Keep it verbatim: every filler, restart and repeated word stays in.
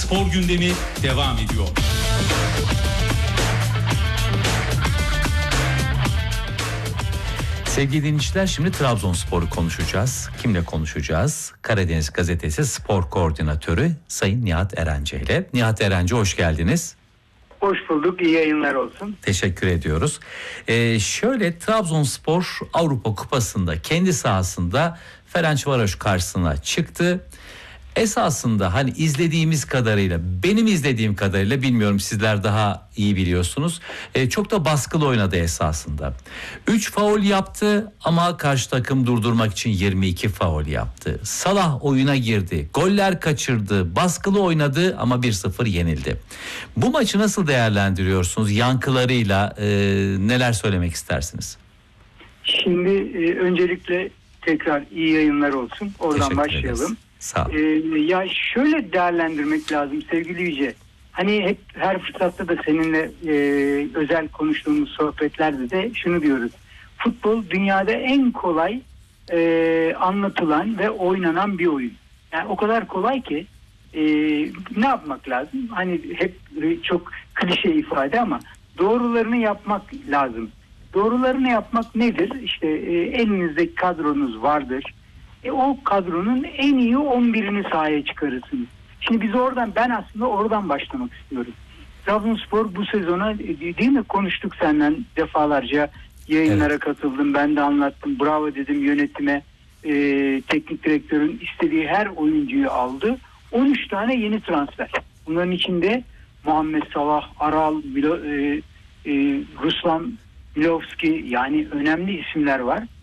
spor gündemi devam ediyor. Sevgili dinleyiciler, şimdi Trabzonspor'u konuşacağız. Kimle konuşacağız? Karadeniz Gazetesi Spor Koordinatörü Sayın Nihat Erenci ile. Nihat Erenci, hoş geldiniz. Hoş bulduk, iyi yayınlar olsun. Teşekkür ediyoruz. Ee, şöyle Trabzonspor Avrupa Kupası'nda kendi sahasında Ferencvaroş karşısına çıktı. Esasında hani izlediğimiz kadarıyla, benim izlediğim kadarıyla, bilmiyorum sizler daha iyi biliyorsunuz, e, çok da baskılı oynadı esasında. üç faul yaptı ama karşı takım durdurmak için yirmi iki faul yaptı. Salah oyuna girdi, goller kaçırdı, baskılı oynadı ama bir sıfır yenildi. Bu maçı nasıl değerlendiriyorsunuz? Yankılarıyla e, neler söylemek istersiniz? Şimdi e, öncelikle tekrar iyi yayınlar olsun. Oradan Teşekkür başlayalım. ederiz. Sağ ol. Ee, ya şöyle değerlendirmek lazım sevgili Yüce. Hani hep her fırsatta da seninle e, özel konuştuğumuz sohbetlerde de şunu diyoruz. Futbol dünyada en kolay e, anlatılan ve oynanan bir oyun. Yani o kadar kolay ki e, ne yapmak lazım? Hani hep çok klişe ifade ama doğrularını yapmak lazım. Doğrularını yapmak nedir? İşte e, elinizdeki kadronuz vardır. E, o kadronun en iyi on birini sahaya çıkarırsınız. Şimdi biz oradan, ben aslında oradan başlamak istiyorum. Trabzonspor bu sezona, değil mi, konuştuk senden defalarca, yayınlara evet. katıldım, ben de anlattım, bravo dedim yönetime, e, teknik direktörün istediği her oyuncuyu aldı. on üç tane yeni transfer. Bunların içinde Muhammed Salah, Aral, Milo, e, e, Ruslan Milovski, yani önemli isimler var.